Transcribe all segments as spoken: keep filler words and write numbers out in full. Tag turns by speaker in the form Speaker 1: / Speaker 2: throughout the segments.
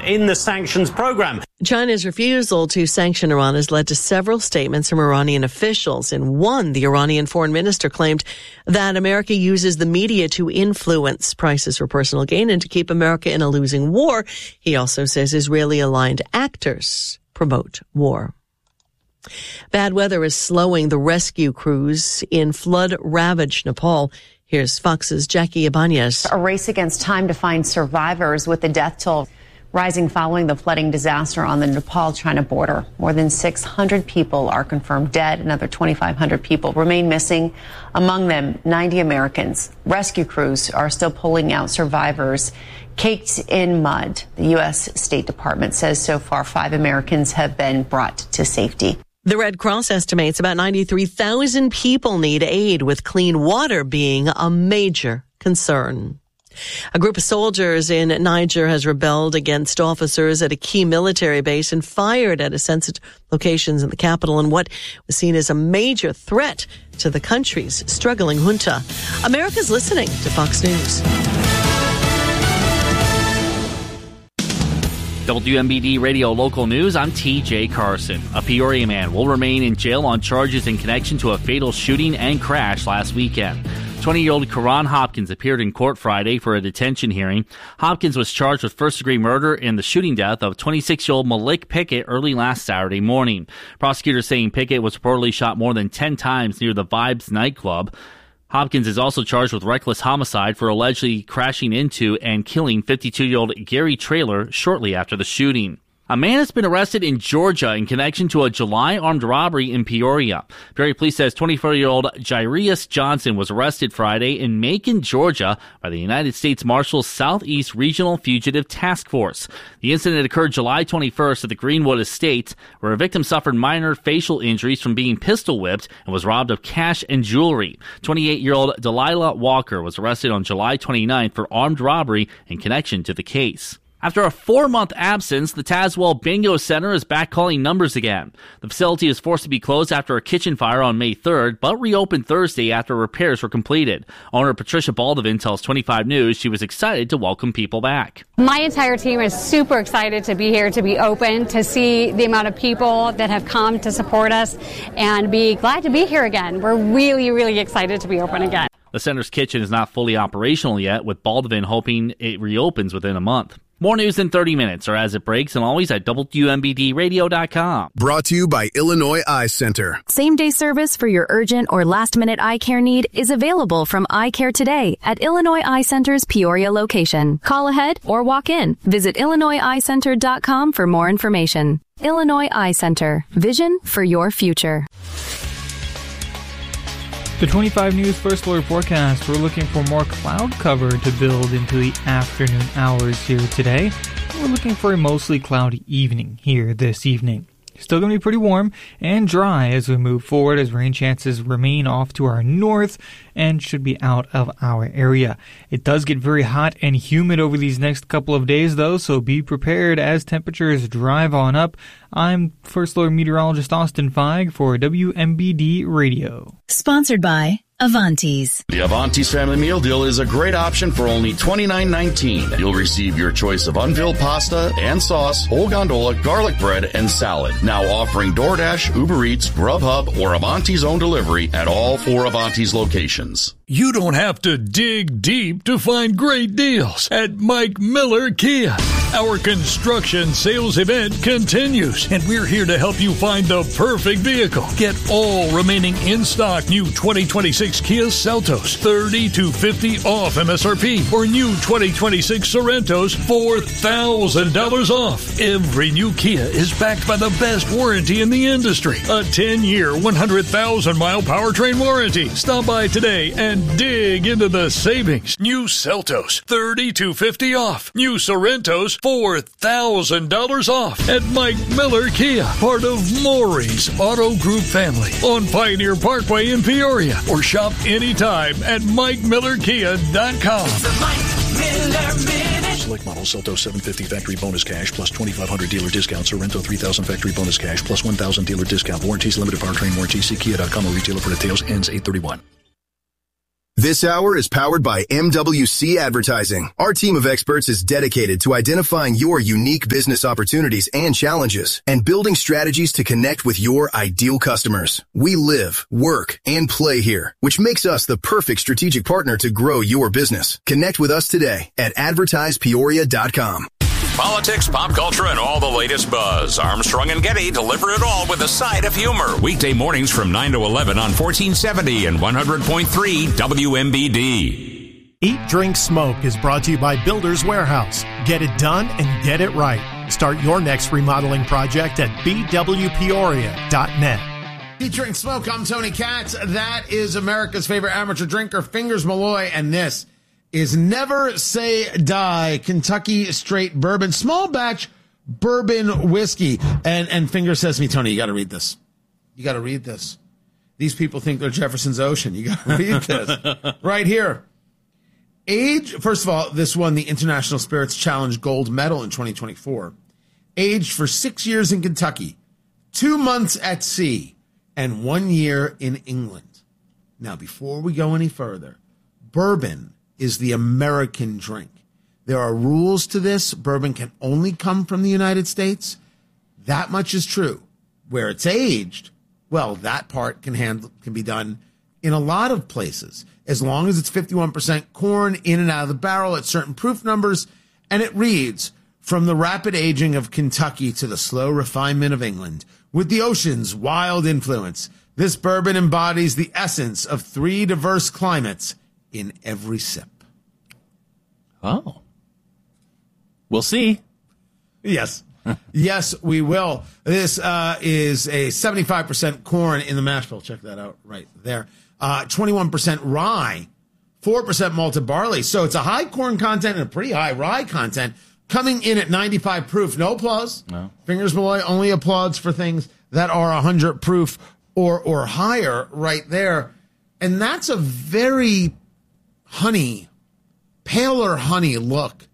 Speaker 1: in the sanctions program.
Speaker 2: China's refusal to sanction Iran has led to several statements from Iranian officials. In one, the Iranian foreign minister claimed that America uses the media to influence prices for personal gain and to keep America in a losing war. He also says Israeli-aligned actors promote war. Bad weather is slowing the rescue crews in flood-ravaged Nepal. Here's Fox's Jackie Ibanez.
Speaker 3: A race against time to find survivors, with the death toll rising following the flooding disaster on the Nepal-China border. More than six hundred people are confirmed dead. Another twenty-five hundred people remain missing, among them ninety Americans. Rescue crews are still pulling out survivors caked in mud. The U S State Department says so far five Americans have been brought to safety.
Speaker 2: The Red Cross estimates about ninety-three thousand people need aid, with clean water being a major concern. A group of soldiers in Niger has rebelled against officers at a key military base and fired at a sensitive locations in the capital in what was seen as a major threat to the country's struggling junta. America's listening to Fox News.
Speaker 4: W M B D Radio Local News, I'm T J Carson. A Peoria man will remain in jail on charges in connection to a fatal shooting and crash last weekend. twenty-year-old Karan Hopkins appeared in court Friday for a detention hearing. Hopkins was charged with first-degree murder in the shooting death of twenty-six-year-old Malik Pickett early last Saturday morning. Prosecutors saying Pickett was reportedly shot more than ten times near the Vibes nightclub. Hopkins is also charged with reckless homicide for allegedly crashing into and killing fifty-two-year-old Gary Traylor shortly after the shooting. A man has been arrested in Georgia in connection to a July armed robbery in Peoria. Peoria police says twenty-four-year-old Jairus Johnson was arrested Friday in Macon, Georgia by the United States Marshals Southeast Regional Fugitive Task Force. The incident occurred July twenty-first at the Greenwood Estate, where a victim suffered minor facial injuries from being pistol whipped and was robbed of cash and jewelry. twenty-eight-year-old Delilah Walker was arrested on July twenty-ninth for armed robbery in connection to the case. After a four-month absence, the Tazewell Bingo Center is back calling numbers again. The facility is forced to be closed after a kitchen fire on May third, but reopened Thursday after repairs were completed. Owner Patricia Baldwin tells twenty-five News she was excited to welcome people back.
Speaker 5: My entire team is super excited to be here, to be open, to see the amount of people that have come to support us, and be glad to be here again. We're really, really excited to be open again.
Speaker 4: The center's kitchen is not fully operational yet, with Baldwin hoping it reopens within a month. More news in thirty minutes, or as it breaks, and always at W M B D radio dot com.
Speaker 6: Brought to you by Illinois Eye Center.
Speaker 7: Same-day service for your urgent or last-minute eye care need is available from Eye Care today at Illinois Eye Center's Peoria location. Call ahead or walk in. Visit Illinois Eye Center dot com for more information. Illinois Eye Center. Vision for your future.
Speaker 8: The twenty-five News First Alert forecast, we're looking for more cloud cover to build into the afternoon hours here today. We're looking for a mostly cloudy evening here this evening. Still going to be pretty warm and dry as we move forward, as rain chances remain off to our north and should be out of our area. It does get very hot and humid over these next couple of days, though, so be prepared as temperatures drive on up. I'm First Alert meteorologist Austin Feig for W M B D Radio.
Speaker 9: Sponsored by Avanti's.
Speaker 10: The Avanti's Family Meal Deal is a great option for only twenty-nine nineteen. You'll receive your choice of unfilled pasta and sauce, whole gondola, garlic bread, and salad. Now offering DoorDash, Uber Eats, Grubhub, or Avanti's own delivery at all four Avanti's locations.
Speaker 11: You don't have to dig deep to find great deals at Mike Miller Kia. Our construction sales event continues, and we're here to help you find the perfect vehicle. Get all remaining in-stock new twenty twenty-six Kia Seltos, thirty to fifty off M S R P, or new twenty twenty-six Sorrentos, four thousand dollars off. Every new Kia is backed by the best warranty in the industry, a ten-year, one hundred thousand mile powertrain warranty. Stop by today and dig into the savings. New Seltos, thirty to fifty off. New Sorrentos, four thousand dollars off at Mike Miller Kia, part of Maury's Auto Group family on Pioneer Parkway in Peoria, or shop anytime at mike miller kia dot com.
Speaker 12: Select model Seltos seven fifty factory bonus cash plus twenty-five hundred dealer discount. Sorrento three thousand factory bonus cash plus one thousand dealer discount. Warranties limited powertrain warranty. See kia dot com or retailer for details. Ends eight thirty-one.
Speaker 6: This hour is powered by M W C Advertising. Our team of experts is dedicated to identifying your unique business opportunities and challenges and building strategies to connect with your ideal customers. We live, work, and play here, which makes us the perfect strategic partner to grow your business. Connect with us today at advertise peoria dot com.
Speaker 1: Politics, pop culture, and all the latest buzz. Armstrong and Getty deliver it all with a side of humor. Weekday mornings from nine to eleven on fourteen seventy and one hundred point three W M B D.
Speaker 13: Eat, Drink, Smoke is brought to you by Builders Warehouse. Get it done and get it right. Start your next remodeling project at b w peoria dot net.
Speaker 14: Eat, Drink, Smoke. I'm Tony Katz. That is America's favorite amateur drinker, Fingers Malloy, and this is Never Say Die Kentucky Straight Bourbon, small batch bourbon whiskey. And and Finger says to me, Tony, you got to read this. You got to read this. These people think they're Jefferson's Ocean. You got to read this. Right here. Age, first of all, this won the International Spirits Challenge Gold Medal in twenty twenty-four. Aged for six years in Kentucky, two months at sea, and one year in England. Now, before we go any further, bourbon is the American drink. There are rules to this. Bourbon can only come from the United States. That much is true. Where it's aged, well, that part can handle can be done in a lot of places, as long as it's fifty-one percent corn in and out of the barrel at certain proof numbers. And it reads, from the rapid aging of Kentucky to the slow refinement of England, with the ocean's wild influence, this bourbon embodies the essence of three diverse climates in every sip.
Speaker 15: Oh. We'll see.
Speaker 14: Yes. Yes, we will. This uh, is a seventy-five percent corn in the mash bill. Check that out right there. Uh, twenty-one percent rye, four percent malted barley. So it's a high corn content and a pretty high rye content, coming in at ninety-five proof. No applause. No. Fingers Malloy only applauds for things that are one hundred proof or or higher right there. And that's a very honey, paler honey look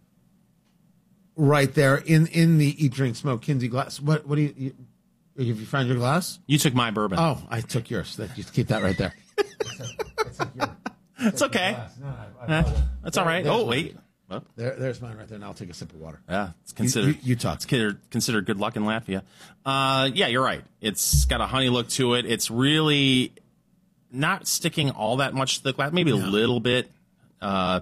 Speaker 14: right there in, in the Eat, Drink, Smoke Kinsey glass. What what do you, you have you found your glass?
Speaker 15: You took my bourbon.
Speaker 14: Oh, I took yours. You keep that right there. it's, a, it's, a, your,
Speaker 15: it's, it's okay. No, I, I eh, that's all right. Oh, wait.
Speaker 14: What? There, there's mine right there, and I'll take a sip of water.
Speaker 15: Yeah, it's considered.
Speaker 14: You, you, you talk.
Speaker 15: It's considered, considered good luck in Latvia. Uh, yeah, you're right. It's got a honey look to it. It's really not sticking all that much to the glass. Maybe no. a little bit. Uh,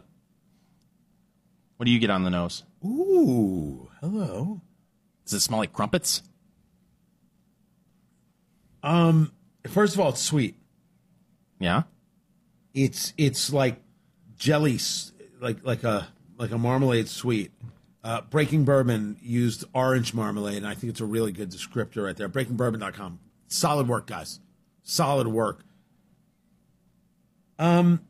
Speaker 15: what do you get on the nose?
Speaker 14: Ooh, hello.
Speaker 15: Does it smell like crumpets?
Speaker 14: Um, first of all, it's sweet.
Speaker 15: Yeah,
Speaker 14: it's it's like jelly, like like a like a marmalade sweet. Uh, Breaking Bourbon used orange marmalade, and I think it's a really good descriptor right there. breaking bourbon dot com. Solid work, guys. Solid work. Um,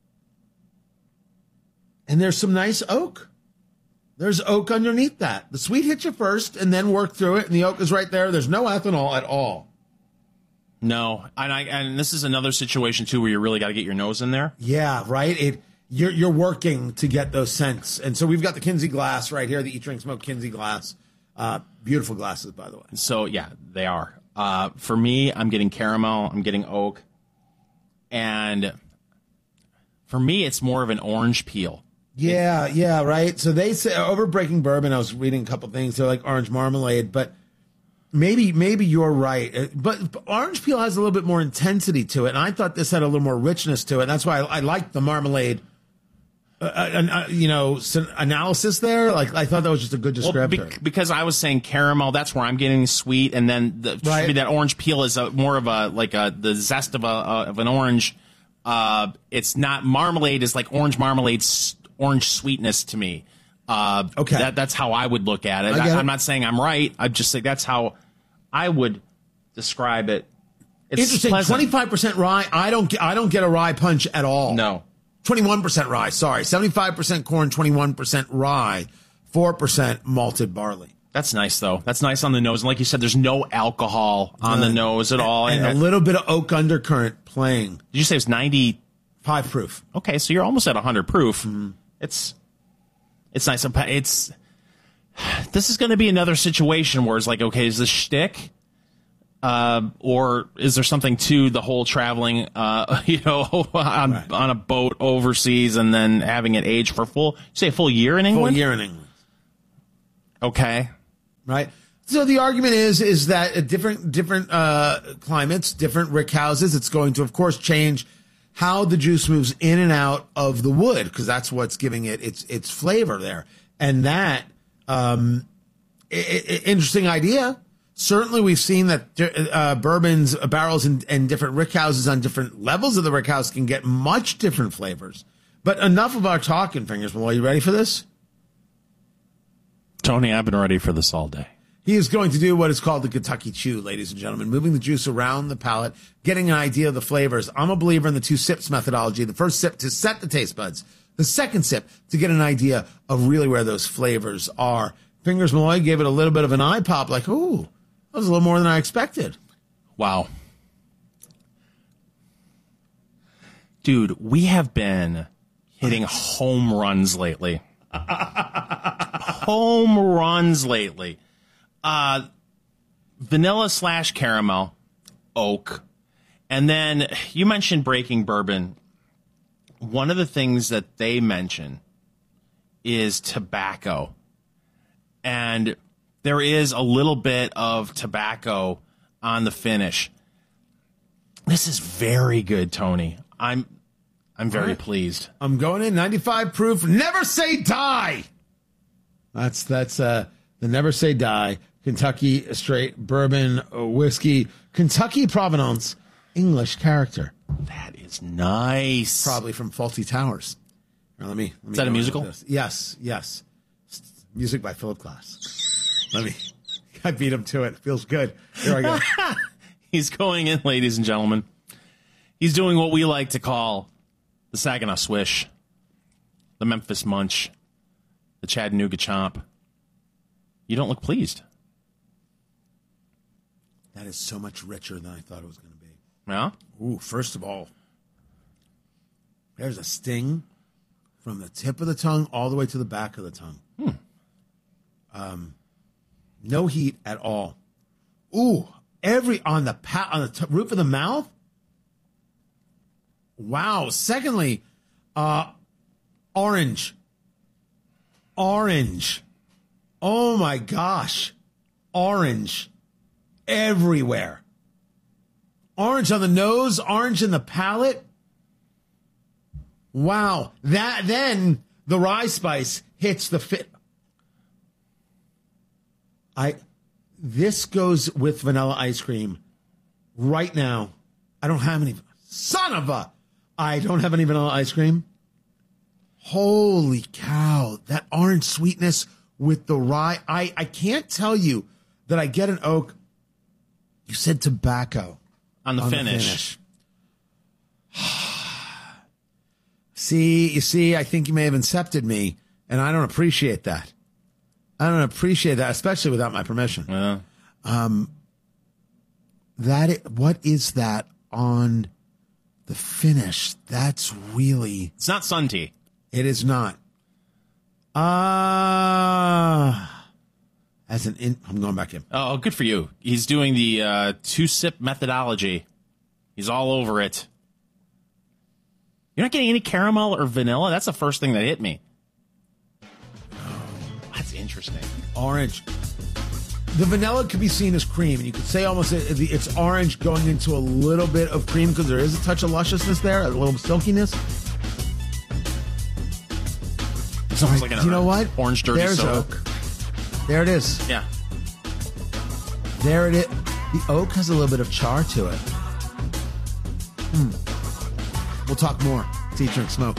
Speaker 14: and there's some nice oak. There's oak underneath that. The sweet hits you first, and then work through it, and the oak is right there. There's no ethanol at all.
Speaker 15: No, and I and this is another situation too where you really got to get your nose in there.
Speaker 14: Yeah, right. It you're you're working to get those scents, and so we've got the Kinsey glass right here, the Eat, Drink, Smoke Kinsey glass. Uh, beautiful glasses, by the way.
Speaker 15: So yeah, they are. Uh, for me, I'm getting caramel. I'm getting oak, and for me, it's more of an orange peel.
Speaker 14: Yeah, yeah, right. So they say over Breaking Bourbon, I was reading a couple things. They're like orange marmalade, but maybe maybe you're right. But, but orange peel has a little bit more intensity to it, and I thought this had a little more richness to it. And that's why I, I liked the marmalade, uh, uh, you know, analysis there. Like I thought that was just a good descriptor.
Speaker 15: Well, be- because I was saying caramel, that's where I'm getting sweet, and then the,
Speaker 14: right.
Speaker 15: that orange peel is a, more of a like a the zest of a uh, of an orange. Uh, it's not marmalade. Is like orange marmalade. Orange sweetness to me. Uh,
Speaker 14: okay.
Speaker 15: That, that's how I would look at it.
Speaker 14: I
Speaker 15: I, I'm
Speaker 14: it.
Speaker 15: not saying I'm right. I'm just saying that's how I would describe it. It's
Speaker 14: interesting. twenty-five percent rye. I don't get, I don't get a rye punch at all.
Speaker 15: No.
Speaker 14: twenty-one percent rye. Sorry. seventy-five percent corn, twenty-one percent rye, four percent malted barley.
Speaker 15: That's nice, though. That's nice on the nose. And like you said, there's no alcohol on None. the nose at all.
Speaker 14: And, and a little bit of oak undercurrent playing.
Speaker 15: Did you say it's ninety-five
Speaker 14: proof?
Speaker 15: Okay, so you're almost at one hundred proof.
Speaker 14: Mm-hmm.
Speaker 15: It's it's nice. It's this is going to be another situation where it's like, okay, is this shtick? Uh, or is there something to the whole traveling, uh, you know, on right. on a boat overseas and then having it age for full, say a full year in England?
Speaker 14: Full year in England.
Speaker 15: Okay.
Speaker 14: Right. So the argument is, is that at different, different, uh, climates, different rick houses, it's going to, of course, change how the juice moves in and out of the wood, because that's what's giving it its, its flavor there. And that, um, I- I- interesting idea. Certainly, we've seen that uh, bourbons, uh, barrels, and, and different rick houses on different levels of the rick house can get much different flavors. But enough of our talking, Fingers Malloy. You ready for this?
Speaker 15: Tony, I've been ready for this all day.
Speaker 14: He is going to do what is called the Kentucky Chew, ladies and gentlemen, moving the juice around the palate, getting an idea of the flavors. I'm a believer in the two sips methodology. The first sip to set the taste buds. The second sip to get an idea of really where those flavors are. Fingers Malloy gave it a little bit of an eye pop, like, ooh. That was a little more than I expected.
Speaker 15: Wow. Dude, we have been hitting home runs lately. Home runs lately. Uh, vanilla slash caramel, oak. And then you mentioned breaking bourbon. One of the things that they mention is tobacco. And there is a little bit of tobacco on the finish. This is very good, Tony. I'm I'm very right. pleased.
Speaker 14: I'm going in ninety-five proof. Never say die. That's that's uh, the Never Say Die Kentucky Straight Bourbon Whiskey, Kentucky Provenance, English character.
Speaker 15: That is nice.
Speaker 14: Probably from Fawlty Towers. Now, let me. Let me
Speaker 15: is that a musical?
Speaker 14: Yes, yes. Music by Philip Glass. Let me, I beat him to it. Feels good. Here I go.
Speaker 15: He's going in, ladies and gentlemen. He's doing what we like to call the Saginaw Swish, the Memphis Munch, the Chattanooga Chomp. You don't look pleased.
Speaker 14: That is so much richer than I thought it was going to be.
Speaker 15: Yeah?
Speaker 14: Ooh, first of all, there's a sting from the tip of the tongue all the way to the back of the tongue.
Speaker 15: Hmm.
Speaker 14: Um, no heat at all. Ooh, every on the pa- on the t- roof of the mouth. Wow. Secondly, uh, orange, orange. Oh my gosh, orange everywhere. Orange on the nose, orange in the palate. Wow. That then the rye spice hits the fit. I, this goes with vanilla ice cream right now. I don't have any. Son of a, I don't have any vanilla ice cream. Holy cow. That orange sweetness with the rye. I, I can't tell you that I get an oak. You said tobacco.
Speaker 15: On the
Speaker 14: on
Speaker 15: finish.
Speaker 14: The finish. See, you see, I think you may have incepted me, and I don't appreciate that. I don't appreciate that, especially without my permission.
Speaker 15: Yeah.
Speaker 14: Um, that is, what is that on the finish? That's really.
Speaker 15: It's not sun tea.
Speaker 14: It is not. Ah. Uh, as an in, I'm going back in.
Speaker 15: Oh, good for you. He's doing the uh, two sip methodology. He's all over it. You're not getting any caramel or vanilla? That's the first thing that hit me. That's interesting.
Speaker 14: Orange. The vanilla could be seen as cream, and you could say almost it's orange going into a little bit of cream because there is a touch of lusciousness there, a little silkiness.
Speaker 15: It's almost like an
Speaker 14: you know what?
Speaker 15: Orange dirty
Speaker 14: There's
Speaker 15: soda.
Speaker 14: oak. There it is.
Speaker 15: Yeah.
Speaker 14: There it is. The oak has a little bit of char to it. Hmm. We'll talk more. It's Eat, Drink, Smoke.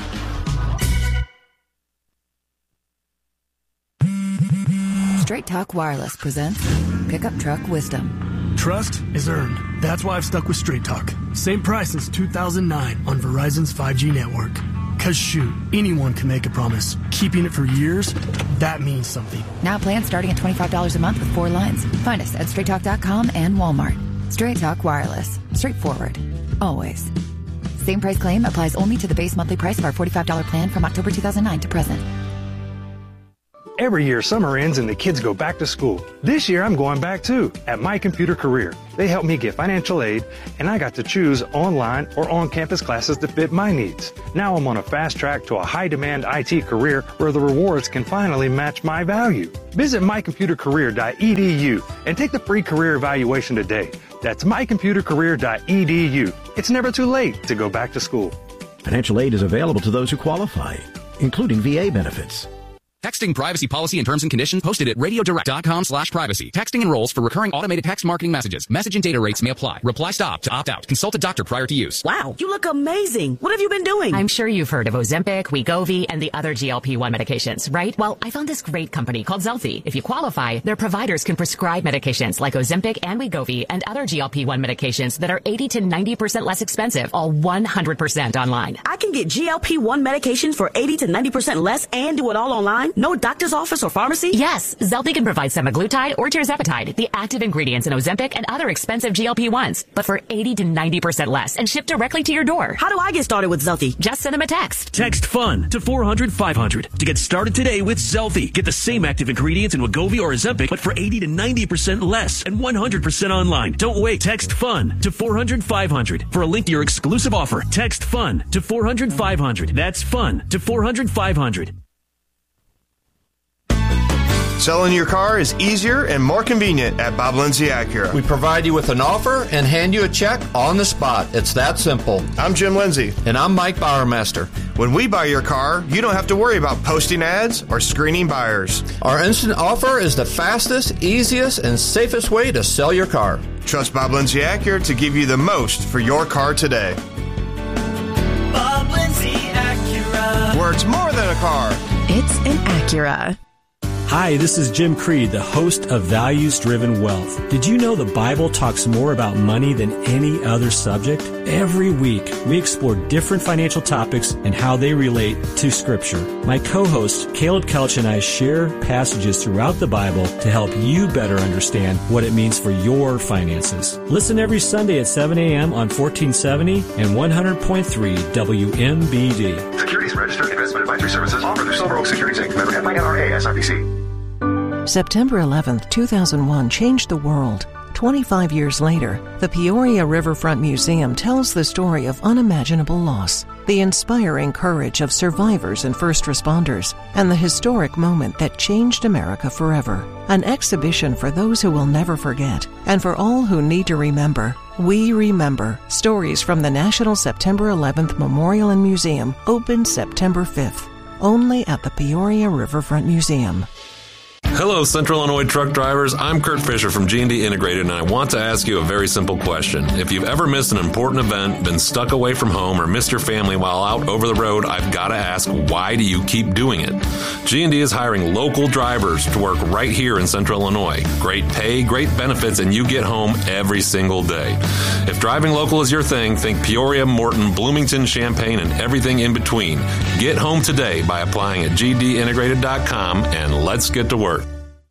Speaker 16: Straight Talk Wireless presents Pickup Truck Wisdom.
Speaker 17: Trust is earned. That's why I've stuck with Straight Talk. Same price since two thousand nine on Verizon's five G network. Cause shoot, anyone can make a promise. Keeping it for years, that means something.
Speaker 16: Now plans starting at twenty-five dollars a month with four lines. Find us at straight talk dot com and Walmart. Straight Talk Wireless. Straightforward. Always. Same price claim applies only to the base monthly price of our forty-five dollars plan from October two thousand nine to present.
Speaker 18: Every year, summer ends and the kids go back to school. This year, I'm going back too, at My Computer Career. They helped me get financial aid, and I got to choose online or on-campus classes that fit my needs. Now I'm on a fast track to a high-demand I T career where the rewards can finally match my value. Visit my computer career dot e d u and take the free career evaluation today. That's my computer career dot e d u. It's never too late to go back to school.
Speaker 19: Financial aid is available to those who qualify, including V A benefits.
Speaker 20: Texting privacy policy and terms and conditions posted at radiodirect.com slash privacy. Texting enrolls for recurring automated text marketing messages. Message and data rates may apply. Reply stop to opt out. Consult a doctor prior to use.
Speaker 21: Wow, you look amazing. What have you been doing?
Speaker 22: I'm sure you've heard of Ozempic, Wegovy, and the other G L P one medications, right? Well, I found this great company called Zelfie. If you qualify, their providers can prescribe medications like Ozempic and Wegovy and other G L P one medications that are eighty to ninety percent less expensive, all one hundred percent online.
Speaker 21: I can get G L P one medications for eighty to ninety percent less and do it all online? No doctor's office or pharmacy?
Speaker 22: Yes, Zelfie can provide semaglutide or tirzepatide, the active ingredients in Ozempic and other expensive G L P ones, but for eighty to ninety percent less and shipped directly to your door.
Speaker 21: How do I get started with Zelfie?
Speaker 22: Just send them a text.
Speaker 23: Text FUN to four hundred five hundred to get started today with Zelfie. Get the same active ingredients in Wegovy or Ozempic, but for eighty to ninety percent less and one hundred percent online. Don't wait. Text FUN to four hundred five hundred for a link to your exclusive offer. Text FUN to four hundred five hundred. That's FUN to four hundred five hundred.
Speaker 24: Selling your car is easier and more convenient at Bob Lindsay Acura.
Speaker 25: We provide you with an offer and hand you a check on the spot. It's that simple.
Speaker 24: I'm Jim Lindsay.
Speaker 25: And I'm Mike Bowermaster.
Speaker 24: When we buy your car, you don't have to worry about posting ads or screening buyers.
Speaker 25: Our instant offer is the fastest, easiest, and safest way to sell your car.
Speaker 24: Trust Bob Lindsay Acura to give you the most for your car today.
Speaker 26: Bob Lindsay Acura.
Speaker 24: Where it's more than a car.
Speaker 27: It's an Acura.
Speaker 28: Hi, this is Jim Creed, the host of Values Driven Wealth. Did you know the Bible talks more about money than any other subject? Every week, we explore different financial topics and how they relate to Scripture. My co-host, Caleb Kelch, and I share passages throughout the Bible to help you better understand what it means for your finances. Listen every Sunday at seven a.m. on fourteen seventy and one hundred point three W M B D.
Speaker 29: Securities Registered Investment Advisory Services offer through Silver Oak Securities Incorporated. Member F I N R A S I P C.
Speaker 30: September eleventh, two thousand one changed the world. twenty-five years later, the Peoria Riverfront Museum tells the story of unimaginable loss, the inspiring courage of survivors and first responders, and the historic moment that changed America forever. An exhibition for those who will never forget, and for all who need to remember. We Remember. Stories from the National September eleventh Memorial and Museum opened September fifth. Only at the Peoria Riverfront Museum.
Speaker 31: Hello, Central Illinois truck drivers. I'm Kurt Fisher from G and D Integrated, and I want to ask you a very simple question. If you've ever missed an important event, been stuck away from home, or missed your family while out over the road, I've got to ask, why do you keep doing it? G and D is hiring local drivers to work right here in Central Illinois. Great pay, great benefits, and you get home every single day. If driving local is your thing, think Peoria, Morton, Bloomington, Champaign, and everything in between. Get home today by applying at G D integrated dot com, and let's get to work.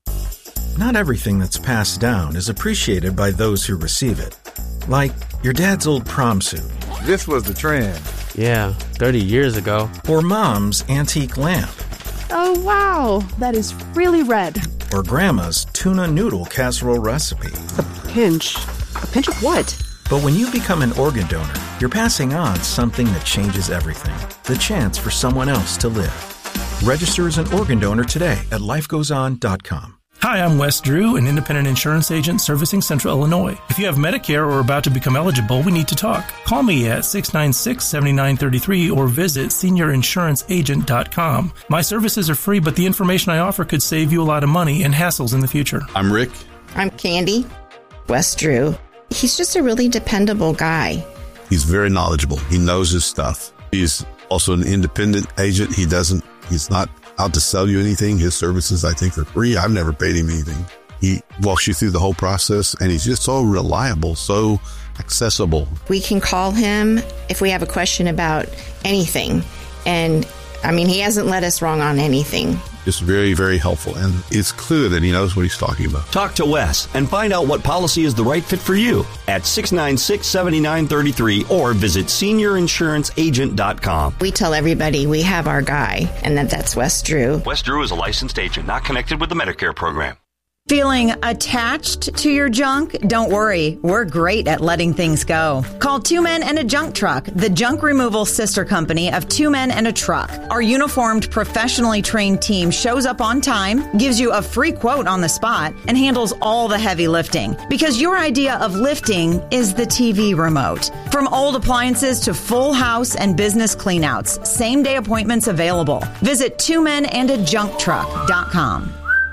Speaker 32: Not everything that's passed down is appreciated by those who receive it. Like your dad's old prom suit.
Speaker 33: This was the trend.
Speaker 34: Yeah, thirty years ago.
Speaker 32: Or mom's antique lamp.
Speaker 35: Oh, wow. That is really red.
Speaker 32: Or grandma's tuna noodle casserole recipe.
Speaker 35: A pinch. A pinch of what?
Speaker 32: But when you become an organ donor, you're passing on something that changes everything. The chance for someone else to live. Register as an organ donor today at life goes on dot com.
Speaker 36: Hi, I'm Wes Drew, an independent insurance agent servicing Central Illinois. If you have Medicare or are about to become eligible, we need to talk. Call me at six nine six, seven nine three three or visit senior insurance agent dot com. My services are free, but the information I offer could save you a lot of money and hassles in the future.
Speaker 37: I'm Rick.
Speaker 38: I'm Candy. Wes Drew. He's just a really dependable guy.
Speaker 37: He's very knowledgeable. He knows his stuff. He's also an independent agent. He doesn't, he's not out to sell you anything. His services, I think, are free. I've never paid him anything. He walks you through the whole process, and he's just so reliable, so accessible.
Speaker 38: We can call him if we have a question about anything. And, I mean, he hasn't led us wrong on anything.
Speaker 37: It's very, very helpful, and it's clear that he knows what he's talking about.
Speaker 1: Talk to Wes and find out what policy is the right fit for you at six nine six, seven nine three three or visit senior insurance agent dot com.
Speaker 38: We tell everybody we have our guy, and that that's Wes Drew.
Speaker 1: Wes Drew is a licensed agent, not connected with the Medicare program.
Speaker 2: Feeling attached to your junk? Don't worry, we're great at letting things go. Call Two Men and a Junk Truck, the junk removal sister company of Two Men and a Truck. Our uniformed, professionally trained team shows up on time, gives you a free quote on the spot, and handles all the heavy lifting. Because your idea of lifting is the T V remote. From old appliances to full house and business cleanouts, same day appointments available. Visit two men and a junk truck dot com.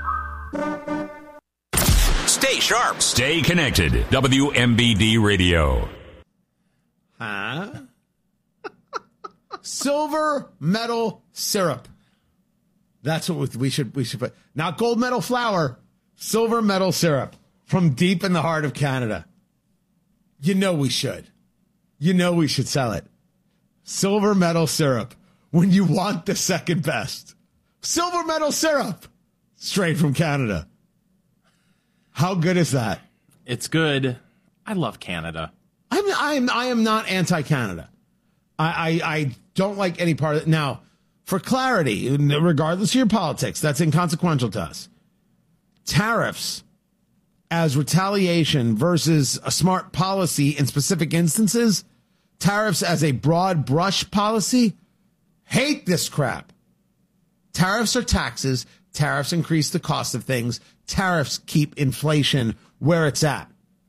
Speaker 3: Stay sharp. Stay connected. W M B D Radio.
Speaker 4: Huh? Silver medal syrup. That's what we should we should put. Not gold medal flour. Silver medal syrup from deep in the heart of Canada. You know we should. You know we should sell it. Silver medal syrup when you want the second best. Silver medal syrup straight from Canada. How good is that?
Speaker 5: It's good. I love Canada.
Speaker 4: I'm I am I am not anti-Canada. I, I I don't like any part of it. Now, for clarity, regardless of your politics, that's inconsequential to us. Tariffs as retaliation versus a smart policy in specific instances, tariffs as a broad brush policy, hate this crap. Tariffs are taxes. Tariffs increase the cost of things. Tariffs keep inflation where it's at.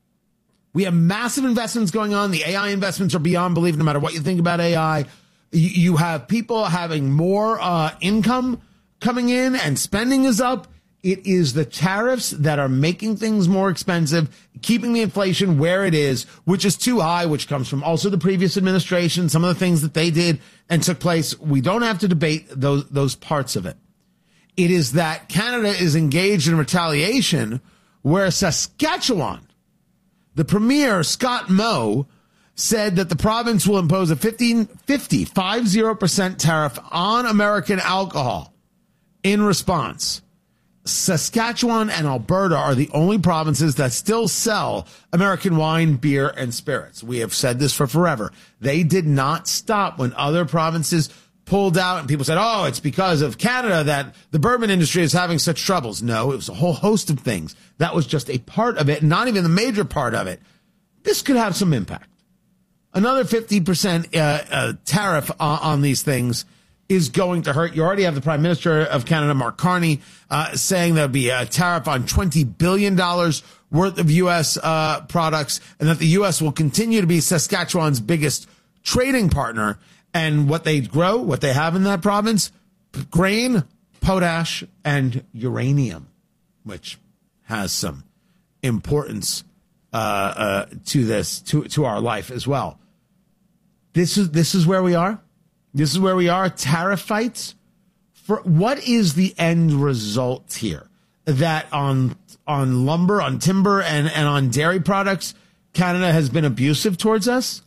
Speaker 4: We have massive investments going on. The A I investments are beyond belief, no matter what you think about A I. You, you have people having more uh, income coming in and spending is up. It is the tariffs that are making things more expensive, keeping the inflation where it is, which is too high, which comes from also the previous administration, some of the things that they did and took place. We don't have to debate those, those parts of it. It is that Canada is engaged in retaliation where Saskatchewan, the premier, Scott Moe, said that the province will impose a fifteen, fifty, fifty percent tariff on American alcohol in response. Saskatchewan and Alberta are the only provinces that still sell American wine, beer, and spirits. We have said this for forever. They did not stop when other provinces pulled out and people said, oh, it's because of Canada that the bourbon industry is having such troubles. No, it was a whole host of things. That was just a part of it, not even the major part of it. This could have some impact. Another fifty percent uh, uh, tariff on, on these things is going to hurt. You already have the Prime Minister of Canada, Mark Carney, uh, saying there'll be a tariff on twenty billion dollars worth of U S uh, products, and that the U S will continue to be Saskatchewan's biggest trading partner. And what they grow, what they have in that province, grain, potash, and uranium, which has some importance uh, uh, to this, to to our life as well. This is this is where we are. This is where we are. Tariff fights. For what is the end result here? That on on lumber, on timber, and and on dairy products, Canada has been abusive towards us?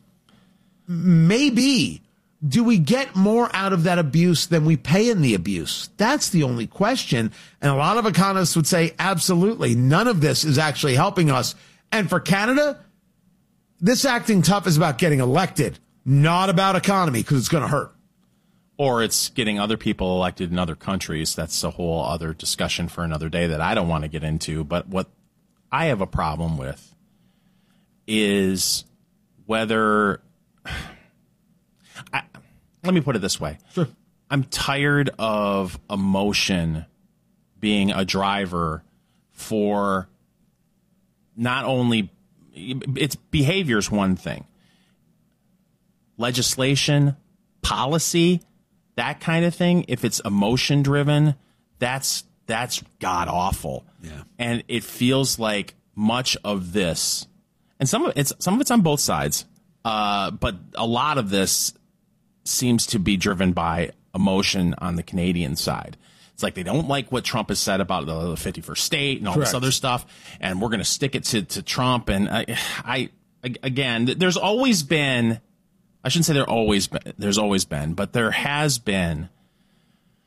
Speaker 4: Maybe. Do we get more out of that abuse than we pay in the abuse? That's the only question. And a lot of economists would say, absolutely, none of this is actually helping us. And for Canada, this acting tough is about getting elected, not about economy, because it's going to hurt.
Speaker 5: Or it's getting other people elected in other countries. That's a whole other discussion for another day that I don't want to get into. But what I have a problem with is whether... I, let me put it this way.
Speaker 4: Sure.
Speaker 5: I'm tired of emotion being a driver for not only its behavior is one thing. Legislation, policy, that kind of thing, if it's emotion driven, that's that's god awful.
Speaker 4: Yeah.
Speaker 5: And it feels like much of this, and some of it's some of it's on both sides, uh, but a lot of this seems to be driven by emotion on the Canadian side. It's like they don't like what Trump has said about the fifty-first state and all
Speaker 4: Correct.
Speaker 5: This other stuff, and we're going to stick it to, to Trump. And I, I, again, there's always been, I shouldn't say there always been, there's always been, but there has been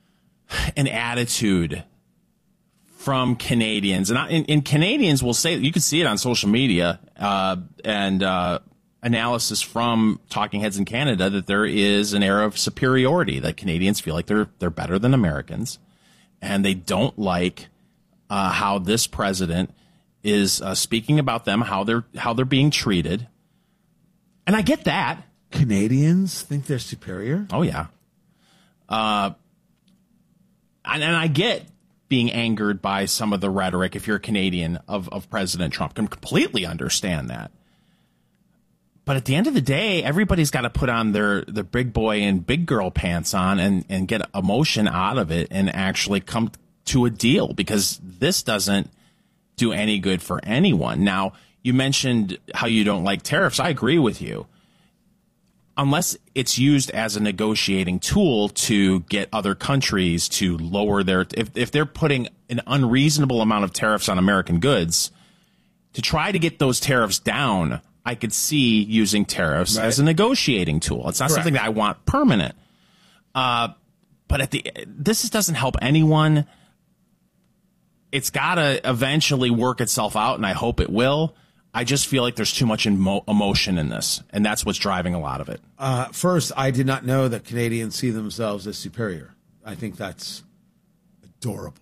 Speaker 5: an attitude from Canadians. And, I, and, and Canadians will say, you can see it on social media uh, and uh, analysis from talking heads in Canada, that there is an air of superiority, that Canadians feel like they're they're better than Americans. And they don't like uh, how this president is uh, speaking about them, how they're how they're being treated. And I get that.
Speaker 4: Canadians think they're superior?
Speaker 5: Oh, yeah. Uh, and, and I get being angered by some of the rhetoric, if you're a Canadian, of, of President Trump. I can completely understand that. But at the end of the day, everybody's got to put on their, their big boy and big girl pants on and, and get emotion out of it and actually come to a deal, because this doesn't do any good for anyone. Now, you mentioned how you don't like tariffs. I agree with you. Unless it's used as a negotiating tool to get other countries to lower their, if, if they're putting an unreasonable amount of tariffs on American goods, to try to get those tariffs down, I could see using tariffs right. as a negotiating tool. It's not Correct. something that I want permanent. Uh, but at the this doesn't help anyone. It's got to eventually work itself out, and I hope it will. I just feel like there's too much emo- emotion in this, and that's what's driving a lot of it.
Speaker 4: Uh, first, I did not know that Canadians see themselves as superior. I think that's adorable.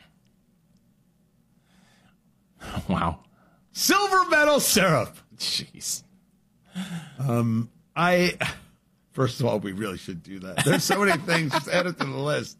Speaker 5: Wow.
Speaker 4: Silver medal syrup.
Speaker 5: Jeez.
Speaker 4: Um, I, first of all, we really should do that. There's so many things. Just add it to the list.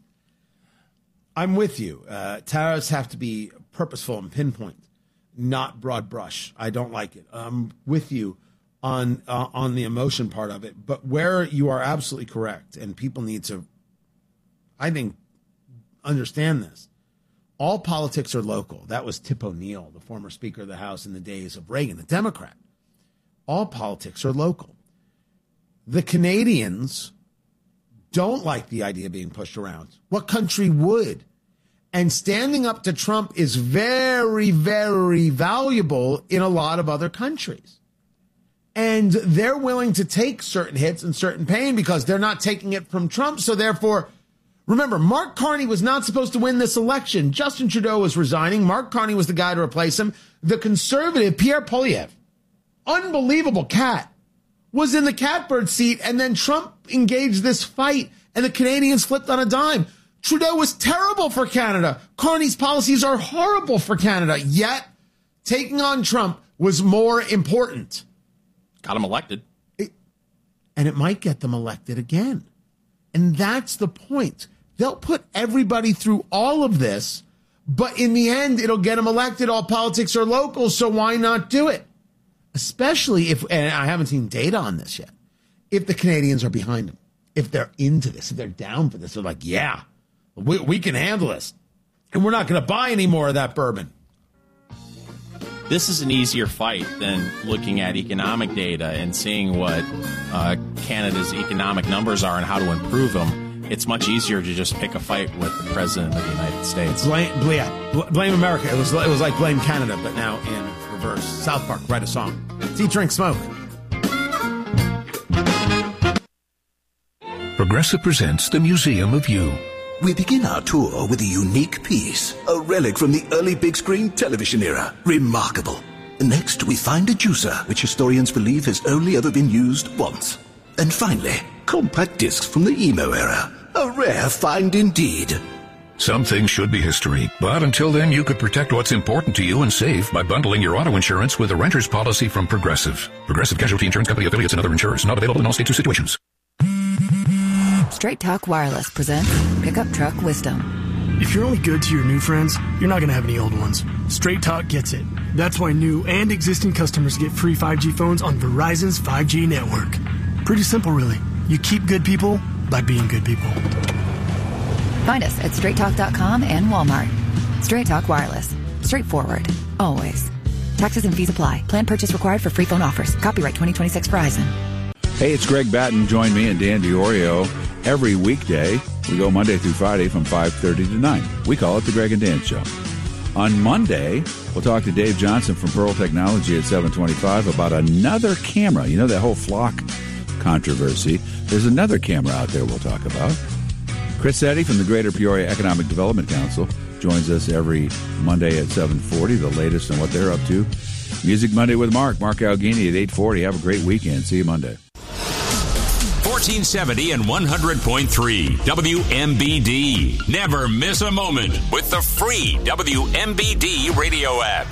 Speaker 4: I'm with you. Uh, tariffs have to be purposeful and pinpoint, not broad brush. I don't like it. I'm with you on uh, on the emotion part of it. But where you are absolutely correct, and people need to, I think, understand this. All politics are local. That was Tip O'Neill, the former Speaker of the House in the days of Reagan, a Democrat. All politics are local. The Canadians don't like the idea of being pushed around. What country would? And standing up to Trump is very, very valuable in a lot of other countries. And they're willing to take certain hits and certain pain because they're not taking it from Trump. So therefore, remember, Mark Carney was not supposed to win this election. Justin Trudeau was resigning. Mark Carney was the guy to replace him. The conservative, Pierre Poilievre, unbelievable cat, was in the catbird seat, and then Trump engaged this fight, and the Canadians flipped on a dime. Trudeau was terrible for Canada. Carney's policies are horrible for Canada, yet taking on Trump was more important.
Speaker 5: Got him elected.
Speaker 4: It, and it might get them elected again. And that's the point. They'll put everybody through all of this, but in the end, it'll get them elected. All politics are local, so why not do it? Especially if, and I haven't seen data on this yet, if the Canadians are behind them, if they're into this, if they're down for this, they're like, yeah, we, we can handle this. And we're not going to buy any more of that bourbon.
Speaker 5: This is an easier fight than looking at economic data and seeing what uh, Canada's economic numbers are and how to improve them. It's much easier to just pick a fight with the president of the United States.
Speaker 4: Blame, blame, blame America. It was, it was like blame Canada, but now in reverse. South Park, write a song. Eat, drink, smoke.
Speaker 6: Progressive presents the Museum of You.
Speaker 7: We begin our tour with a unique piece, a relic from the early big screen television era. Remarkable. Next, we find a juicer, which historians believe has only ever been used once. And finally, compact discs from the emo era. A rare find indeed.
Speaker 6: Some things should be history, but until then, you could protect what's important to you and save by bundling your auto insurance with a renter's policy from Progressive. Progressive Casualty Insurance Company affiliates and other insurers. Not available in all states or situations.
Speaker 8: Straight Talk Wireless presents Pickup Truck Wisdom.
Speaker 9: If you're only good to your new friends, you're not going to have any old ones. Straight Talk gets it. That's why new and existing customers get free five G phones on Verizon's five G network. Pretty simple, really. You keep good people by being good people.
Speaker 8: Find us at straight talk dot com and Walmart. Straight Talk Wireless. Straightforward. Always. Taxes and fees apply. Plan purchase required for free phone offers. Copyright twenty twenty-six Verizon.
Speaker 10: Hey, it's Greg Batten. Join me and Dan DiOrio every weekday. We go Monday through Friday from five thirty to nine. We call it the Greg and Dan Show. On Monday, we'll talk to Dave Johnson from Pearl Technology at seven twenty-five about another camera. You know that whole flock controversy? There's another camera out there we'll talk about. Chris Eddy from the Greater Peoria Economic Development Council joins us every Monday at seven forty, the latest on what they're up to. Music Monday with Mark. Mark Alghini at eight forty. Have a great weekend. See you Monday.
Speaker 3: fourteen seventy and one hundred point three W M B D. Never miss a moment with the free W M B D radio app.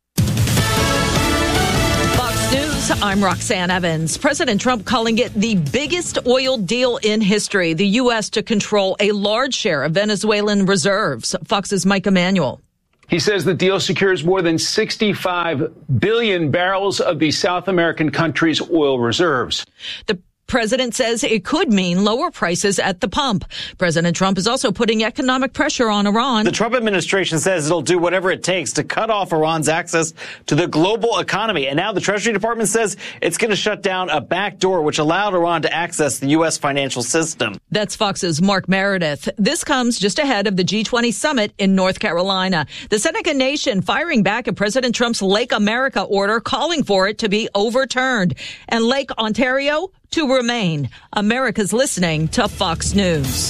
Speaker 11: Fox News, I'm Roxanne Evans. President Trump calling it the biggest oil deal in history. The U S to control a large share of Venezuelan reserves. Fox's Mike Emanuel.
Speaker 12: He says the deal secures more than sixty-five billion barrels of the South American country's oil reserves.
Speaker 11: The president says it could mean lower prices at the pump. President Trump is also putting economic pressure on Iran.
Speaker 13: The Trump administration says it'll do whatever it takes to cut off Iran's access to the global economy. And now the Treasury Department says it's going to shut down a back door which allowed Iran to access the U S financial system.
Speaker 11: That's Fox's Mark Meredith. This comes just ahead of the G twenty summit in North Carolina. The Seneca Nation firing back at President Trump's Lake America order, calling for it to be overturned. And Lake Ontario to remain. America's listening to Fox News.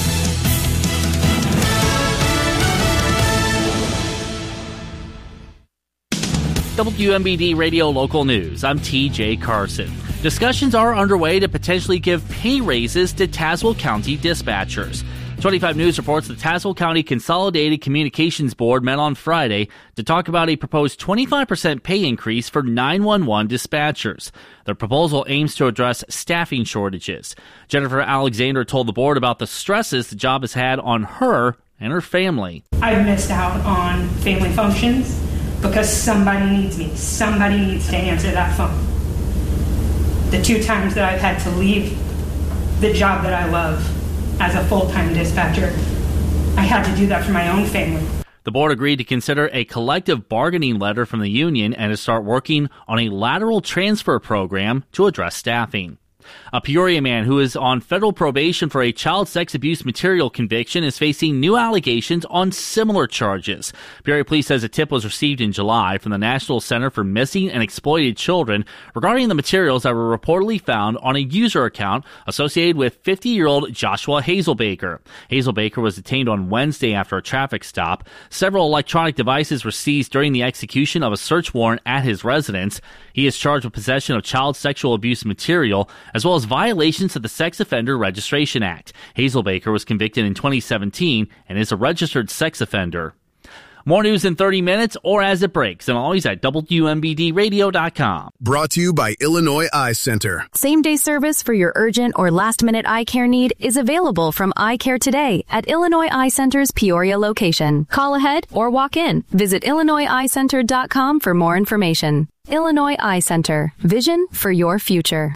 Speaker 14: W M B D Radio Local News. I'm T J Carson. Discussions are underway to potentially give pay raises to Tazewell County dispatchers. twenty-five News reports the Tazewell County Consolidated Communications Board met on Friday to talk about a proposed twenty-five percent pay increase for nine one one dispatchers. The proposal aims to address staffing shortages. Jennifer Alexander told the board about the stresses the job has had on her and her family.
Speaker 15: I've missed out on family functions because somebody needs me. Somebody needs to answer that phone. The two times that I've had to leave the job that I love as a full-time dispatcher, I had to do that for my own family.
Speaker 14: The board agreed to consider a collective bargaining letter from the union and to start working on a lateral transfer program to address staffing. A Peoria man who is on federal probation for a child sex abuse material conviction is facing new allegations on similar charges. Peoria Police says a tip was received in July from the National Center for Missing and Exploited Children regarding the materials that were reportedly found on a user account associated with fifty-year-old Joshua Hazelbaker. Hazelbaker was detained on Wednesday after a traffic stop. Several electronic devices were seized during the execution of a search warrant at his residence. He is charged with possession of child sexual abuse material, as well as violations of the Sex Offender Registration Act. Hazelbaker was convicted in twenty seventeen and is a registered sex offender. More news in thirty minutes or as it breaks, and always at W M B D radio dot com.
Speaker 16: Brought to you by Illinois Eye Center.
Speaker 17: Same-day service for your urgent or last-minute eye care need is available from Eye Care today at Illinois Eye Center's Peoria location. Call ahead or walk in. Visit Illinois Eye Center dot com for more information. Illinois Eye Center. Vision for your future.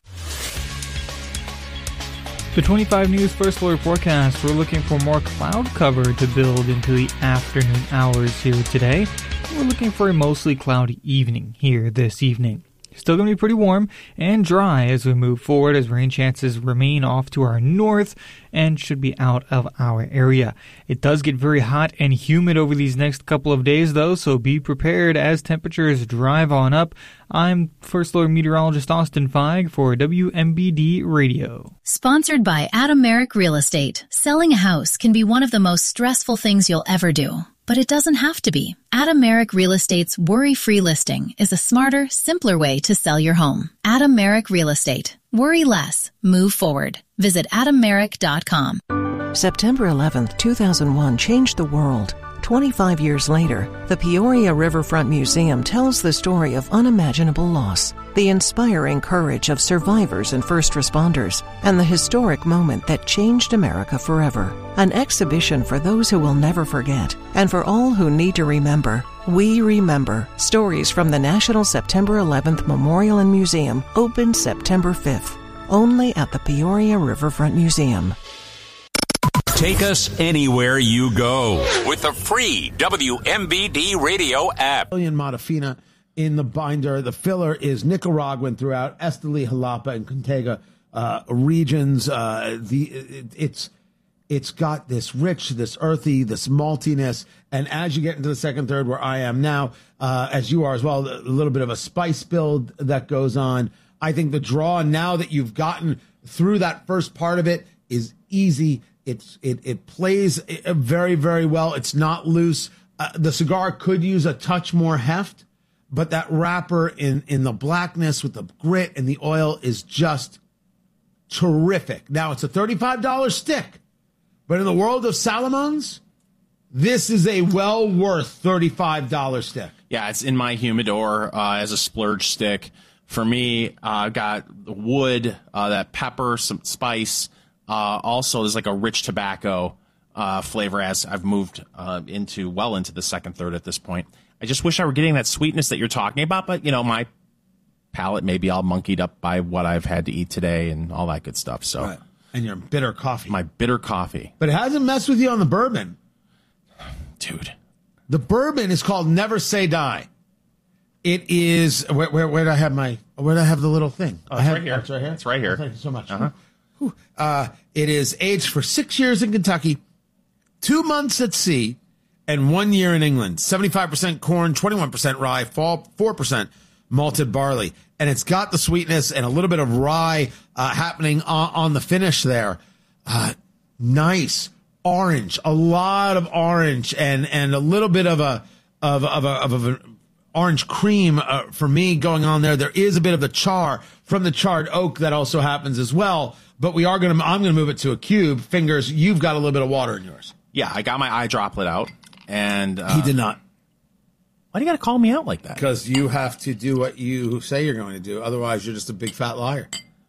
Speaker 18: The twenty-five News First Alert forecast, we're looking for more cloud cover to build into the afternoon hours here today. We're looking for a mostly cloudy evening here this evening. Still going to be pretty warm and dry as we move forward, as rain chances remain off to our north and should be out of our area. It does get very hot and humid over these next couple of days, though, so be prepared as temperatures drive on up. I'm First Alert meteorologist Austin Feig for W M B D Radio.
Speaker 19: Sponsored by Adam Merrick Real Estate. Selling a house can be one of the most stressful things you'll ever do. But it doesn't have to be. Adam Merrick Real Estate's worry-free listing is a smarter, simpler way to sell your home. Adam Merrick Real Estate. Worry less. Move forward. Visit adam merrick dot com.
Speaker 30: September eleventh, two thousand one changed the world. twenty-five years later, the Peoria Riverfront Museum tells the story of unimaginable loss, the inspiring courage of survivors and first responders, and the historic moment that changed America forever. An exhibition for those who will never forget, and for all who need to remember. We Remember. Stories from the National September eleventh Memorial and Museum open September fifth. Only at the Peoria Riverfront Museum.
Speaker 3: Take us anywhere you go with the free W M B D radio app.
Speaker 4: Modafina in the binder. The filler is Nicaraguan throughout Esteli, Jalapa, and Contega uh, regions. Uh, the it, it's it's got this rich, this earthy, this maltiness, and as you get into the second third, where I am now, uh, as you are as well, a little bit of a spice build that goes on. I think the draw, now that you've gotten through that first part of it, is easy It's it it plays very, very well. It's not loose. Uh, the cigar could use a touch more heft, but that wrapper in, in the blackness with the grit and the oil is just terrific. Now, it's a thirty-five dollars stick, but in the world of Salomons, this is a well worth thirty-five dollars stick.
Speaker 5: Yeah, it's in my humidor uh, as a splurge stick. For me, uh, I've got the wood, uh, that pepper, some spice. Uh, also, there's like a rich tobacco uh, flavor as I've moved uh, into well into the second third at this point. I just wish I were getting that sweetness that you're talking about, but, you know, my palate may be all monkeyed up by what I've had to eat today and all that good stuff. So,
Speaker 4: right. And your bitter coffee.
Speaker 5: My bitter coffee.
Speaker 4: But it hasn't messed with you on the bourbon.
Speaker 5: Dude.
Speaker 4: The bourbon is called Never Say Die. It is, where, where, where did I have my, where did I have the little thing?
Speaker 5: Oh,
Speaker 4: I
Speaker 5: it's
Speaker 4: have,
Speaker 5: right here.
Speaker 4: Oh, it's right here?
Speaker 5: It's right here.
Speaker 4: Oh, thank you so much.
Speaker 5: Uh-huh.
Speaker 4: Whew. Uh, it is aged for six years in Kentucky, two months at sea, and one year in England. seventy-five percent corn, twenty-one percent rye, four percent malted barley. And it's got the sweetness and a little bit of rye uh, happening on, on the finish there. Uh, nice orange, a lot of orange, and and a little bit of a of of a of a orange cream uh, for me going on there. There is a bit of the char from the charred oak that also happens as well. But we are going to, I'm going to move it to a cube. Fingers, you've got a little bit of water in yours.
Speaker 5: Yeah, I got my eye droplet out. And uh,
Speaker 4: he did not.
Speaker 5: Why do you got to call me out like that?
Speaker 4: Because you have to do what you say you're going to do. Otherwise, you're just a big fat liar.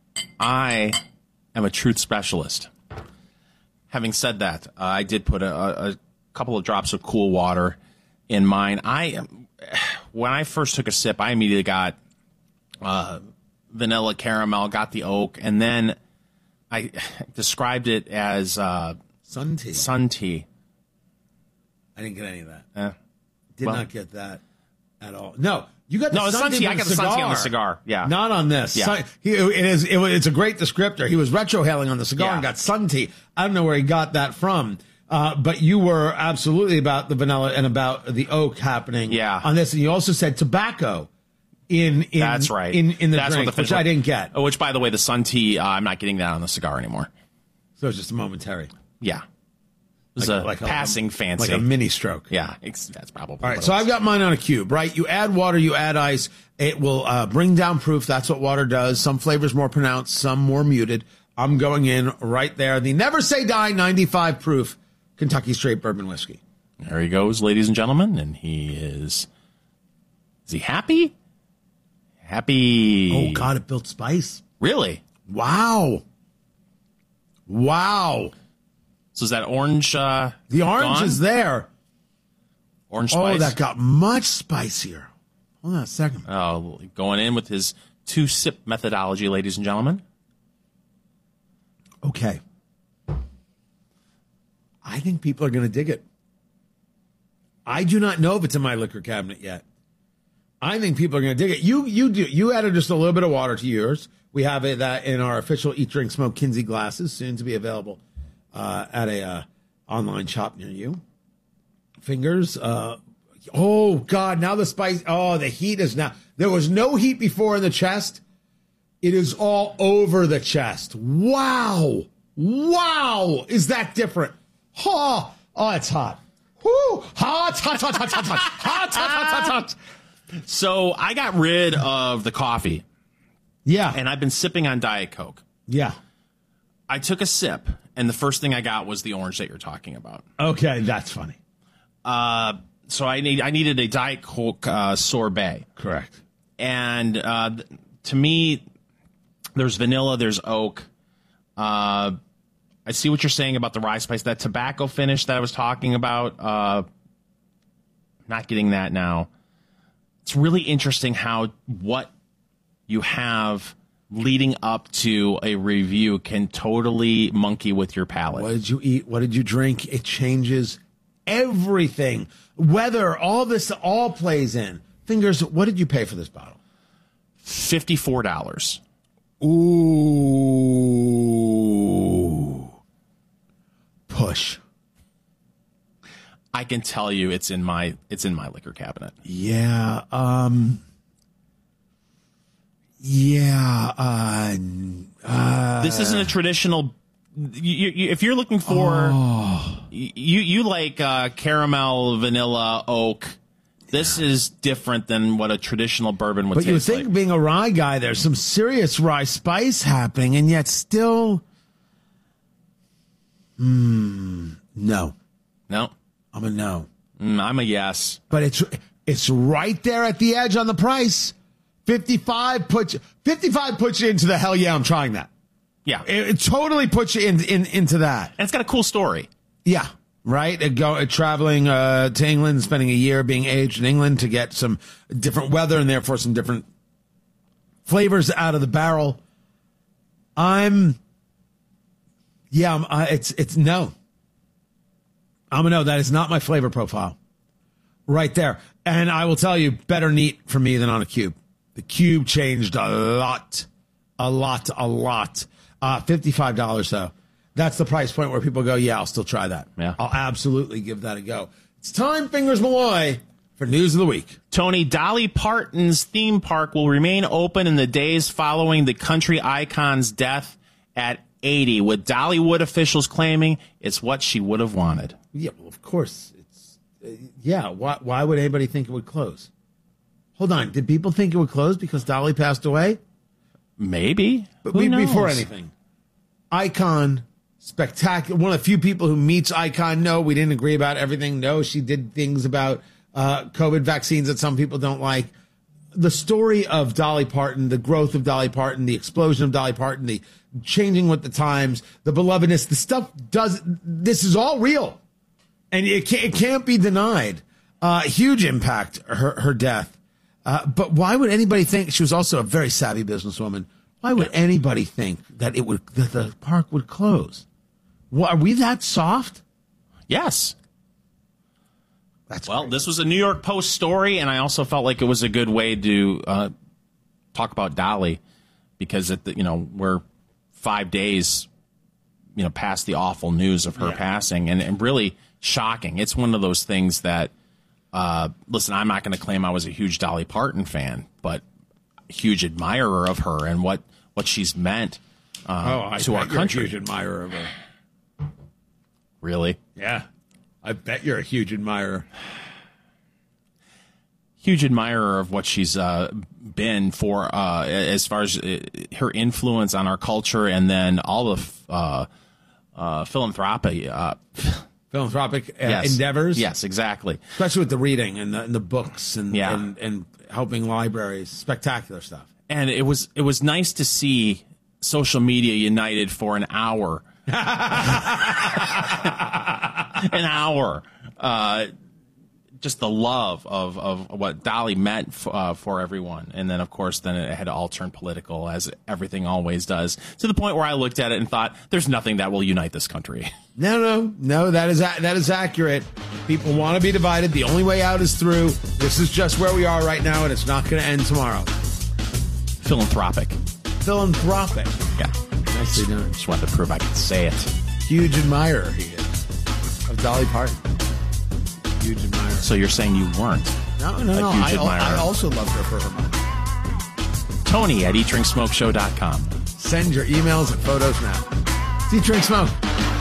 Speaker 5: I am a truth specialist. Having said that, uh, I did put a, a couple of drops of cool water in mine. I, when I first took a sip, I immediately got uh, vanilla caramel, got the oak, and then I described it as uh,
Speaker 4: sun tea.
Speaker 5: Sun tea.
Speaker 4: I didn't get any of that.
Speaker 5: Eh.
Speaker 4: Did
Speaker 5: Well-
Speaker 4: not get that at all. No, you got the
Speaker 5: No, the
Speaker 4: sun
Speaker 5: sun
Speaker 4: tea.
Speaker 5: tea.
Speaker 4: on
Speaker 5: I got
Speaker 4: the
Speaker 5: the sun tea
Speaker 4: cigar.
Speaker 5: on the cigar. Yeah.
Speaker 4: Not on this.
Speaker 5: Yeah.
Speaker 4: Sun, he, it is. It, was- it's a great descriptor. He was retrohaling on the cigar
Speaker 5: Yeah.
Speaker 4: and got sun tea. I don't know where he got that from. Uh, but you were absolutely about the vanilla and about the oak happening
Speaker 5: Yeah.
Speaker 4: on this. And you also said tobacco in, in
Speaker 5: That's right.
Speaker 4: in, in the
Speaker 5: That's
Speaker 4: drink,
Speaker 5: what the
Speaker 4: which I didn't get.
Speaker 5: Oh, which, by the way, the sun tea, uh, I'm not getting that on the cigar anymore.
Speaker 4: So it's just a momentary.
Speaker 5: Yeah. It was
Speaker 4: Like-
Speaker 5: a
Speaker 4: like a-
Speaker 5: passing fancy.
Speaker 4: Like a mini stroke.
Speaker 5: Yeah, it's, that's probably
Speaker 4: All right,
Speaker 5: what
Speaker 4: so
Speaker 5: it
Speaker 4: I've
Speaker 5: was.
Speaker 4: got mine on a cube, right? You add water, you add ice. It will uh, bring down proof. That's what water does. Some flavors more pronounced, some more muted. I'm going in right there. The Never Say Die ninety-five proof Kentucky Straight Bourbon Whiskey.
Speaker 5: There he goes, ladies and gentlemen, and he is. Is he happy? Happy.
Speaker 4: Oh, God, it built spice.
Speaker 5: Really?
Speaker 4: Wow. Wow.
Speaker 5: So is that orange? Uh,
Speaker 4: The orange
Speaker 5: gone?
Speaker 4: is there.
Speaker 5: Orange spice.
Speaker 4: Oh, that got much spicier. Hold on a second.
Speaker 5: Oh, going in with his two sip methodology, ladies and gentlemen.
Speaker 4: Okay. I think people are going to dig it. I do not know if it's in my liquor cabinet yet. I think people are going to dig it. You you do. You added just a little bit of water to yours. We have it that in our official Eat, Drink, Smoke Kinsey glasses, soon to be available uh, at a uh, online shop near you. Fingers. Uh, oh, God. Now the spice. Oh, the heat is now. There was no heat before in the chest. It is all over the chest. Wow. Wow. Is that different? Oh, oh it's hot. Whoo. Hot, hot, hot, hot, hot, hot, hot, hot, hot, hot.
Speaker 5: So I got rid of the coffee.
Speaker 4: Yeah.
Speaker 5: And I've been sipping on Diet Coke.
Speaker 4: Yeah.
Speaker 5: I took a sip, and the first thing I got was the orange that you're talking about.
Speaker 4: Okay, that's funny.
Speaker 5: Uh, so I need I needed a Diet Coke uh, sorbet.
Speaker 4: Correct.
Speaker 5: And uh, th- to me, there's vanilla, there's oak. Uh, I see what you're saying about the rye spice. That tobacco finish that I was talking about, uh, not getting that now. It's really interesting how what you have leading up to a review can totally monkey with your palate.
Speaker 4: What did you eat? What did you drink? It changes everything. Weather, all this, all plays in. Fingers, what did you pay for this bottle?
Speaker 5: fifty-four dollars.
Speaker 4: Ooh. Push.
Speaker 5: I can tell you it's in my it's in my liquor cabinet.
Speaker 4: Yeah. Um. Yeah. Uh, uh,
Speaker 5: This isn't a traditional you, you, if you're looking for, oh. you you like uh, caramel, vanilla, oak. This yeah. is different than what a traditional bourbon would
Speaker 4: but
Speaker 5: taste
Speaker 4: you would think
Speaker 5: like.
Speaker 4: Being a rye guy, there's some serious rye spice happening, and yet still, mm, no.
Speaker 5: No?
Speaker 4: I'm a no.
Speaker 5: Mm, I'm a yes.
Speaker 4: But it's it's right there at the edge on the price. fifty-five puts, fifty-five puts you into the hell yeah, I'm trying that.
Speaker 5: Yeah.
Speaker 4: It, it totally puts you in, in into that.
Speaker 5: And it's got a cool story.
Speaker 4: Yeah. Right? Uh, go, uh, traveling uh, to England, spending a year being aged in England to get some different weather and therefore some different flavors out of the barrel. I'm, yeah, I'm, uh, it's, it's no. I'm a no. That is not my flavor profile. Right there. And I will tell you, better neat for me than on a cube. The cube changed a lot, a lot, a lot. Uh, fifty-five dollars though. That's the price point where people go, yeah, I'll still try that.
Speaker 5: Yeah.
Speaker 4: I'll absolutely give that a go. It's time, Fingers Malloy, for News of the Week.
Speaker 5: Tony, Dolly Parton's theme park will remain open in the days following the country icon's death at eighty, with Dollywood officials claiming it's what she would have wanted.
Speaker 4: Yeah, well, of course. It's uh, yeah, why, why would anybody think it would close? Hold on. Did people think it would close because Dolly passed away?
Speaker 5: Maybe.
Speaker 4: But
Speaker 5: Who
Speaker 4: be,
Speaker 5: knows?
Speaker 4: Before anything, Icon, spectacular. One of the few people who meets Icon. No, we didn't agree about everything. No, she did things about uh, COVID vaccines that some people don't like. The story of Dolly Parton, the growth of Dolly Parton, the explosion of Dolly Parton, the changing with the times, the belovedness, the stuff does. This is all real, and it can't, it can't be denied. Uh, huge impact, her her death. Uh, but why would anybody think she was also a very savvy businesswoman? Why would anybody think that it would that the park would close? Well, are we that soft?
Speaker 5: Yes.
Speaker 4: That's
Speaker 5: well,
Speaker 4: great.
Speaker 5: This was a New York Post story, and I also felt like it was a good way to uh, talk about Dolly because at the, you know we're five days you know past the awful news of her yeah. passing, and, and really shocking. It's one of those things that. Uh, listen, I'm not going to claim I was a huge Dolly Parton fan, but a huge admirer of her and what, what she's meant uh,
Speaker 4: oh, I
Speaker 5: to
Speaker 4: bet
Speaker 5: our country.
Speaker 4: You're a huge admirer of her.
Speaker 5: Really?
Speaker 4: Yeah. I bet you're a huge admirer.
Speaker 5: Huge admirer of what she's uh, been for uh, as far as uh, her influence on our culture and then all the uh, uh, philanthropy. Uh,
Speaker 4: Philanthropic uh,
Speaker 5: yes.
Speaker 4: endeavors?
Speaker 5: Yes, exactly.
Speaker 4: Especially with the reading and the, and the books and,
Speaker 5: yeah.
Speaker 4: and and helping libraries. Spectacular stuff.
Speaker 5: And it was it was nice to see social media united for an hour. an hour. Uh, just the love of, of what Dolly meant f- uh, for everyone. And then, of course, then it had to all turn political, as everything always does, to the point where I looked at it and thought, there's nothing that will unite this country.
Speaker 4: No, no, no, that is a- that is accurate. People want to be divided. The only way out is through. This is just where we are right now, and it's not going to end tomorrow.
Speaker 5: Philanthropic.
Speaker 4: Philanthropic.
Speaker 5: Yeah.
Speaker 4: Nicely done.
Speaker 5: Just wanted to prove I could say it.
Speaker 4: Huge admirer he is of Dolly Parton. Huge admirer.
Speaker 5: So you're saying you weren't?
Speaker 4: No, no,
Speaker 5: a
Speaker 4: no.
Speaker 5: Huge
Speaker 4: I,
Speaker 5: admirer.
Speaker 4: I also loved her for her money.
Speaker 5: Tony at eat drink smoke show dot com.
Speaker 4: Send your emails and photos now. It's Eat, Drink, Smoke.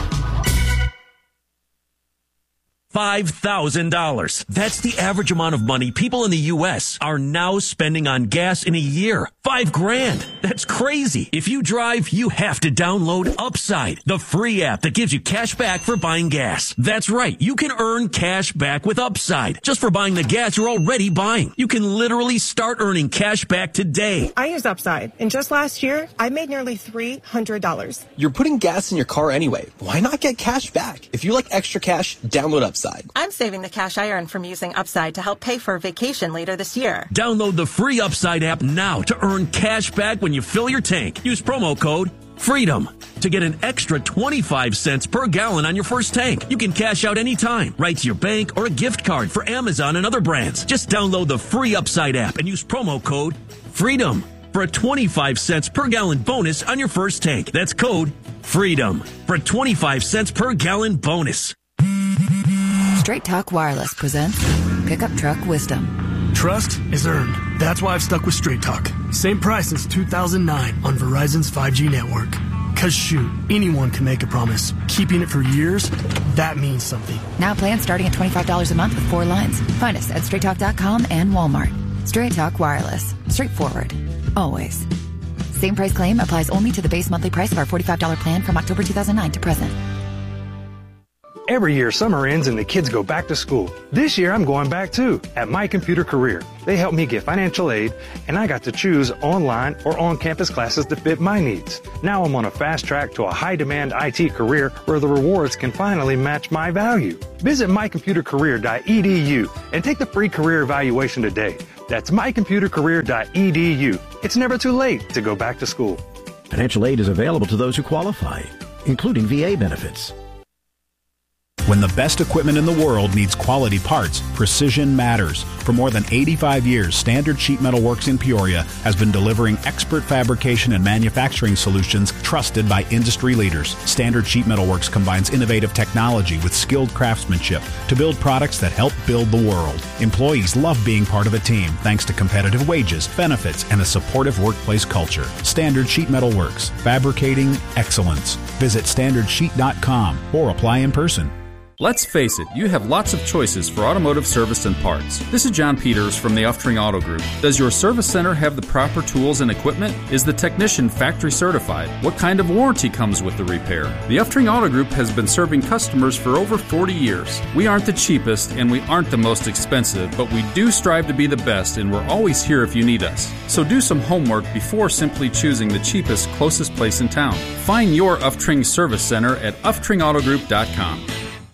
Speaker 20: five thousand dollars. That's the average amount of money people in the U S are now spending on gas in a year. Five grand. That's crazy. If you drive, you have to download Upside, the free app that gives you cash back for buying gas. That's right. You can earn cash back with Upside just for buying the gas you're already buying. You can literally start earning cash back today.
Speaker 21: I use Upside, and just last year, I made nearly three hundred dollars.
Speaker 22: You're putting gas in your car anyway. Why not get cash back? If you like extra cash, download Upside.
Speaker 23: I'm saving the cash I earn from using Upside to help pay for a vacation later this year.
Speaker 20: Download the free Upside app now to earn cash back when you fill your tank. Use promo code FREEDOM to get an extra twenty-five cents per gallon on your first tank. You can cash out anytime, right to your bank or a gift card for Amazon and other brands. Just download the free Upside app and use promo code FREEDOM for a twenty-five cents per gallon bonus on your first tank. That's code FREEDOM for a twenty-five cents per gallon bonus.
Speaker 8: Straight Talk Wireless presents Pickup Truck Wisdom.
Speaker 9: Trust is earned. That's why I've stuck with Straight Talk. Same price since two thousand nine on Verizon's five G network. Cause shoot, anyone can make a promise. Keeping it for years, that means something.
Speaker 8: Now plans starting at twenty-five dollars a month with four lines. Find us at straight talk dot com and Walmart. Straight Talk Wireless. Straightforward. Always. Same price claim applies only to the base monthly price of our forty-five dollars plan from October two thousand nine to present.
Speaker 1: Every year, summer ends and the kids go back to school. This year, I'm going back too, at My Computer Career. They helped me get financial aid, and I got to choose online or on-campus classes that fit my needs. Now I'm on a fast track to a high-demand I T career where the rewards can finally match my value. Visit my computer career dot e d u and take the free career evaluation today. That's my computer career dot e d u. It's never too late to go back to school.
Speaker 2: Financial aid is available to those who qualify, including V A benefits.
Speaker 6: When the best equipment in the world needs quality parts, precision matters. For more than eighty-five years, Standard Sheet Metal Works in Peoria has been delivering expert fabrication and manufacturing solutions trusted by industry leaders. Standard Sheet Metal Works combines innovative technology with skilled craftsmanship to build products that help build the world. Employees love being part of a team thanks to competitive wages, benefits, and a supportive workplace culture. Standard Sheet Metal Works, fabricating excellence. Visit standard sheet dot com or apply in person.
Speaker 7: Let's face it, you have lots of choices for automotive service and parts. This is John Peters from the Uftring Auto Group. Does your service center have the proper tools and equipment? Is the technician factory certified? What kind of warranty comes with the repair? The Uftring Auto Group has been serving customers for over forty years. We aren't the cheapest and we aren't the most expensive, but we do strive to be the best, and we're always here if you need us. So do some homework before simply choosing the cheapest, closest place in town. Find your Uftring Service Center at uftring auto group dot com.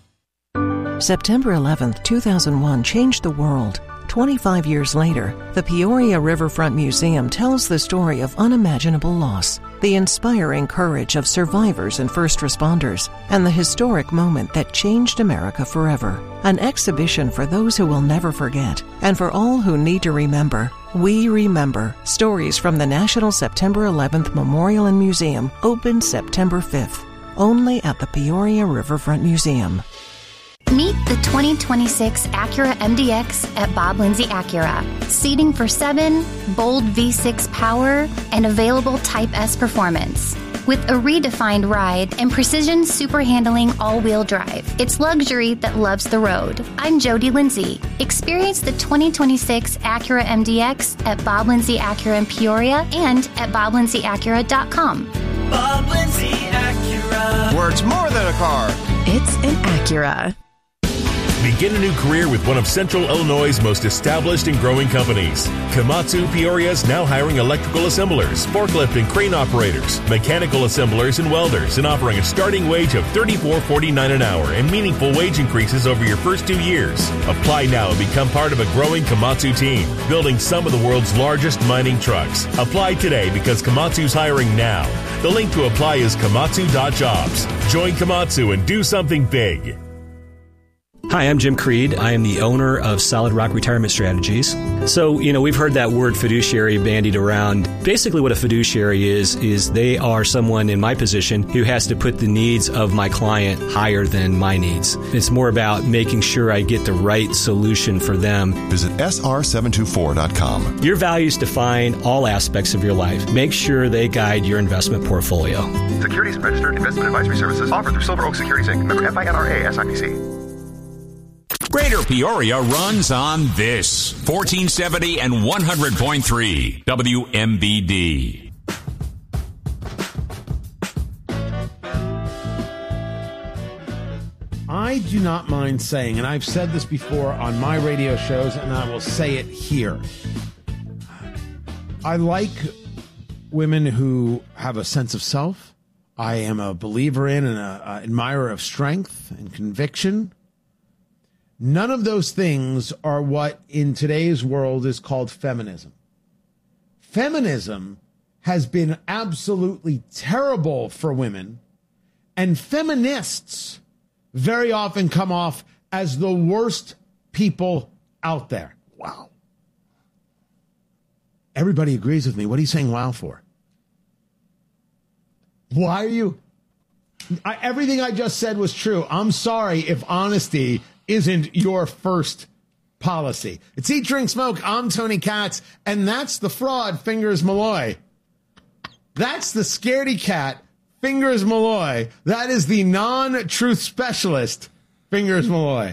Speaker 30: September eleventh, two thousand one changed the world. twenty-five years later, the Peoria Riverfront Museum tells the story of unimaginable loss, the inspiring courage of survivors and first responders, and the historic moment that changed America forever. An exhibition for those who will never forget, and for all who need to remember. We Remember. Stories from the National September eleventh Memorial and Museum opened September fifth. Only at the Peoria Riverfront Museum.
Speaker 24: Meet the twenty twenty-six Acura M D X at Bob Lindsay Acura. Seating for seven, bold V six power, and available Type S performance. With a redefined ride and precision super handling all-wheel drive, it's luxury that loves the road. I'm Jody Lindsay. Experience the twenty twenty-six Acura M D X at Bob Lindsay Acura in Peoria and at bob lindsay acura dot com.
Speaker 25: Bob Lindsay Acura. Where it's more than a car.
Speaker 24: It's an Acura.
Speaker 26: Begin a new career with one of Central Illinois' most established and growing companies. Komatsu Peoria is now hiring electrical assemblers, forklift and crane operators, mechanical assemblers and welders, and offering a starting wage of thirty-four forty-nine an hour and meaningful wage increases over your first two years. Apply now and become part of a growing Komatsu team, building some of the world's largest mining trucks. Apply today because Komatsu's hiring now. The link to apply is komatsu dot jobs. Join Komatsu and do something big.
Speaker 27: Hi, I'm Jim Creed. I am the owner of Solid Rock Retirement Strategies. So, you know, we've heard that word fiduciary bandied around. Basically what a fiduciary is, is they are someone in my position who has to put the needs of my client higher than my needs. It's more about making sure I get the right solution for them.
Speaker 28: Visit S R seven two four dot com.
Speaker 27: Your values define all aspects of your life. Make sure they guide your investment portfolio.
Speaker 29: Securities Registered Investment Advisory Services offered through Silver Oak Securities Incorporated. Member F I N R A S I P C.
Speaker 3: Greater Peoria runs on this. fourteen seventy and one hundred point three W M B D.
Speaker 4: I do not mind saying, and I've said this before on my radio shows, and I will say it here. I like women who have a sense of self. I am a believer in and an admirer of strength and conviction. None of those things are what in today's world is called feminism. Feminism has been absolutely terrible for women, and feminists very often come off as the worst people out there. Wow. Everybody agrees with me. What are you saying wow for? Why are you? I, everything I just said was true. I'm sorry if honesty isn't your first policy. It's Eat, Drink, Smoke. I'm Tony Katz, and that's the fraud, Fingers Malloy. That's the scaredy cat, Fingers Malloy. That is the non-truth specialist, Fingers Malloy.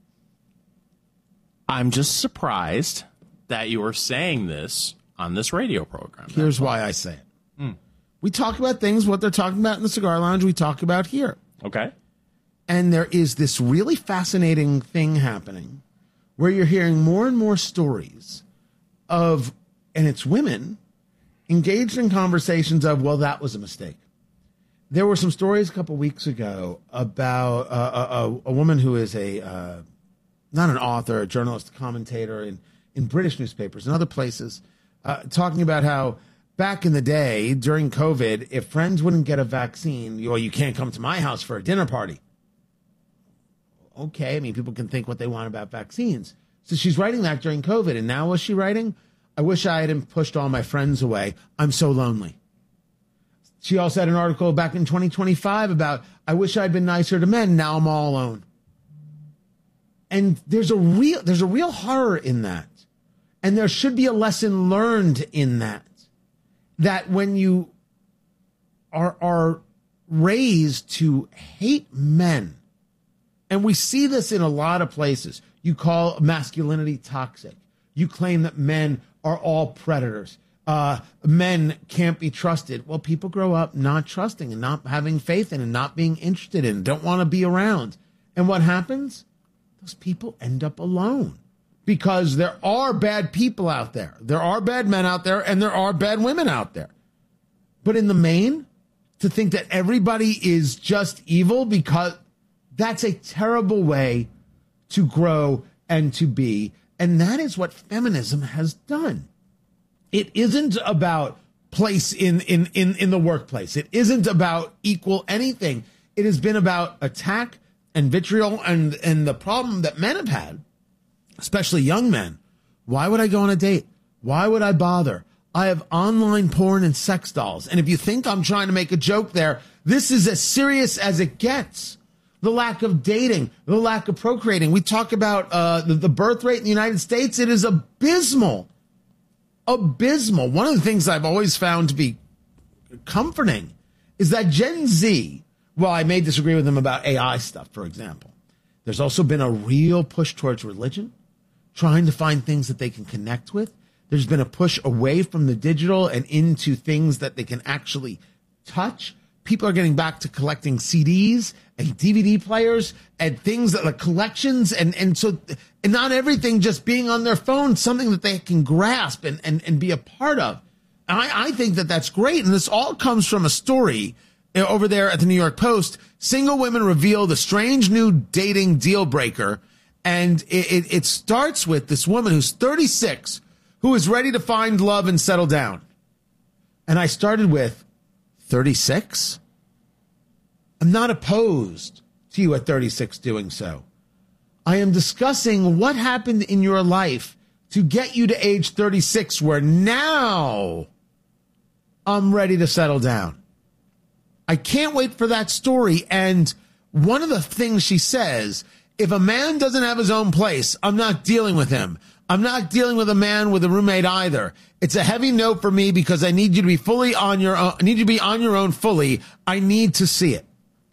Speaker 5: I'm just surprised that you are saying this on this radio program.
Speaker 4: Here's why I say it.
Speaker 5: Mm.
Speaker 4: We talk about things, what they're talking about in the Cigar Lounge, we talk about here.
Speaker 5: Okay.
Speaker 4: And there is this really fascinating thing happening where you're hearing more and more stories of, and it's women, engaged in conversations of, well, that was a mistake. There were some stories a couple weeks ago about uh, a, a, a woman who is a, uh, not an author, a journalist, a commentator in, in British newspapers and other places, uh, talking about how back in the day, during COVID, if friends wouldn't get a vaccine, well, you can't come to my house for a dinner party. Okay, I mean, people can think what they want about vaccines. So she's writing that during COVID. And now what's she writing? I wish I hadn't pushed all my friends away. I'm so lonely. She also had an article back in twenty twenty-five about, I wish I'd been nicer to men. Now I'm all alone. And there's a real, there's a real horror in that. And there should be a lesson learned in that. That when you are, are raised to hate men, and we see this in a lot of places, you call masculinity toxic. You claim that men are all predators. Uh, men can't be trusted. Well, people grow up not trusting and not having faith in and not being interested in, don't want to be around. And what happens? Those people end up alone because there are bad people out there. There are bad men out there and there are bad women out there. But in the main, to think that everybody is just evil, because that's a terrible way to grow and to be. And that is what feminism has done. It isn't about place in, in, in, in the workplace. It isn't about equal anything. It has been about attack and vitriol and, and the problem that men have had, especially young men. Why would I go on a date? Why would I bother? I have online porn and sex dolls. And if you think I'm trying to make a joke there, this is as serious as it gets. The lack of dating, the lack of procreating. We talk about uh, the, the birth rate in the United States. It is abysmal. Abysmal. One of the things I've always found to be comforting is that Gen Z, well, I may disagree with them about A I stuff, for example. There's also been a real push towards religion, trying to find things that they can connect with. There's been a push away from the digital and into things that they can actually touch. People are getting back to collecting C Ds and D V D players and things that like collections. And, and so and not everything just being on their phone, something that they can grasp and, and, and be a part of. And I, I think that that's great. And this all comes from a story over there at the New York Post. Single women reveal the strange new dating deal breaker. And it, it, it starts with this woman who's thirty-six, who is ready to find love and settle down. And I started with, thirty-six? I'm not opposed to you at thirty-six doing so. I am discussing what happened in your life to get you to age thirty-six, where now I'm ready to settle down. I can't wait for that story. And one of the things she says, if a man doesn't have his own place, I'm not dealing with him. I'm not dealing with a man with a roommate either. It's a heavy no for me because I need you to be fully on your own. I need you to be on your own fully. I need to see it.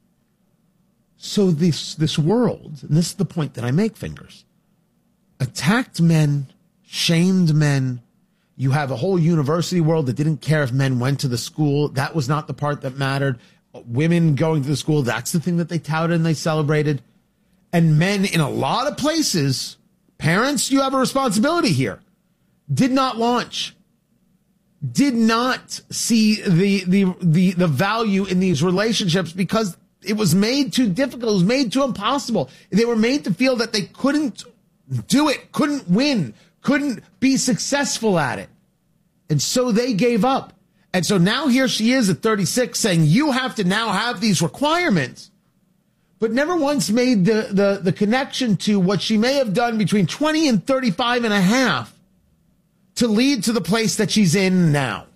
Speaker 4: So this, this world, and this is the point that I make, Fingers, attacked men, shamed men. You have a whole university world that didn't care if men went to the school. That was not the part that mattered. Women going to the school, that's the thing that they touted and they celebrated. And men in a lot of places, parents, you have a responsibility here, did not launch, did not see the, the, the, the value in these relationships because it was made too difficult. It was made too impossible. They were made to feel that they couldn't do it, couldn't win, couldn't be successful at it. And so they gave up. And so now here she is at thirty-six saying, you have to now have these requirements, but never once made the, the, the connection to what she may have done between twenty and thirty-five and a half to lead to the place that she's in now.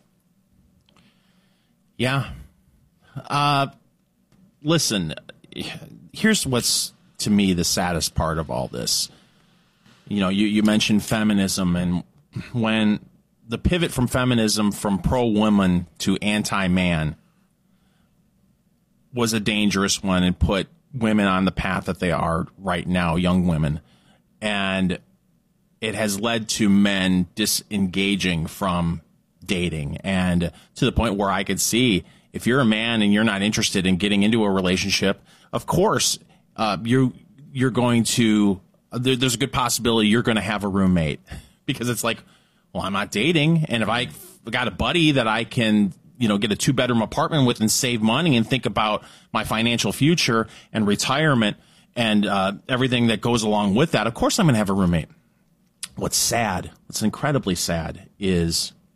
Speaker 5: Yeah. Uh, listen, here's what's, to me, the saddest part of all this. You know, you, you mentioned feminism, and when the pivot from feminism from pro-woman to anti-man, was a dangerous one and put women on the path that they are right now, young women. And it has led to men disengaging from dating, and to the point where I could see if you're a man and you're not interested in getting into a relationship, of course, uh, you you're going to there, there's a good possibility you're going to have a roommate, because it's like, well, I'm not dating, and if I got a buddy that I can, you know, get a two bedroom apartment with and save money and think about my financial future and retirement and uh, everything that goes along with that, of course I'm going to have a roommate. What's sad, what's incredibly sad, is